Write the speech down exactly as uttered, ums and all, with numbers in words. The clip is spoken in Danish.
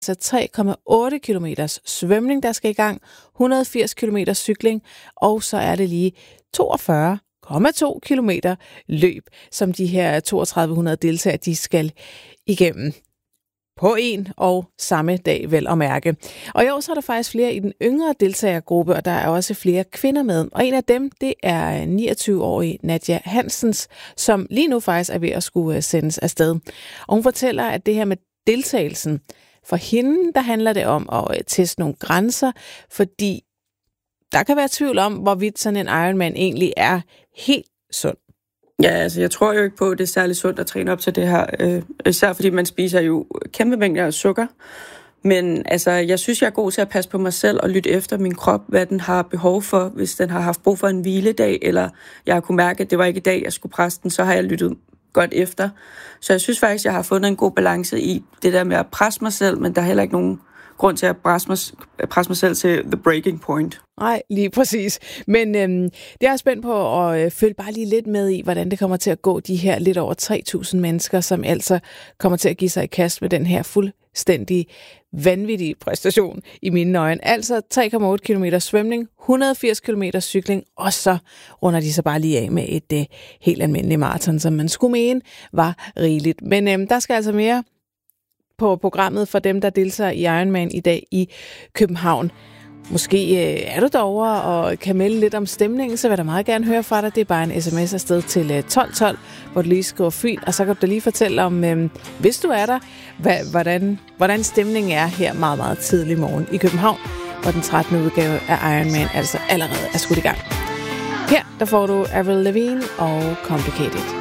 altså tre komma otte kilometer svømning, der skal i gang, et hundrede og firs kilometer cykling, og så er det lige toogfyrre komma to kilometer løb, som de her treogtredive hundrede deltagere, de skal igennem på en og samme dag, vel at mærke. Og i år så er der faktisk flere i den yngre deltagergruppe, og der er også flere kvinder med. Og en af dem, det er niogtyve-årige Nadia Hansens, som lige nu faktisk er ved at skulle sendes afsted. Og hun fortæller, at det her med deltagelsen, for hende, der handler det om at teste nogle grænser, fordi der kan være tvivl om, hvorvidt sådan en Ironman egentlig er helt sund. Ja, altså jeg tror jo ikke på, at det er særlig sundt at træne op til det her. Øh, især fordi man spiser jo kæmpe mængder af sukker. Men altså, jeg synes, jeg er god til at passe på mig selv og lytte efter min krop, hvad den har behov for. Hvis den har haft brug for en hviledag, eller jeg har kunne mærke, at det var ikke i dag, jeg skulle presse den, så har jeg lyttet godt efter. Så jeg synes faktisk, jeg har fundet en god balance i det der med at presse mig selv, men der er heller ikke nogen grund til at presse mig, presse mig selv til the breaking point. Nej, lige præcis. Men øhm, det er jeg spændt på at øh, følge bare lige lidt med i, hvordan det kommer til at gå de her lidt over tre tusind mennesker, som altså kommer til at give sig i kast med den her fuldstændig vanvittige præstation i mine øjne. Altså tre komma otte kilometer svømning, et hundrede og firs kilometer cykling, og så runder de så bare lige af med et øh, helt almindeligt maraton, som man skulle mene var rigeligt. Men øh, der skal altså mere på programmet for dem, der deltager i Ironman i dag i København. Måske øh, er du derovre og kan melde lidt om stemningen, så vil jeg meget gerne høre fra dig. Det er bare en sms afsted til øh, tolv tolv, hvor du lige skriver fint, og så kan du lige fortælle om, øh, hvis du er der, hvad, hvordan, hvordan stemningen er her meget, meget tidlig morgen i København, hvor den trettende udgave af Ironman altså allerede er skudt i gang. Her der får du Avril Lavigne og Complicated.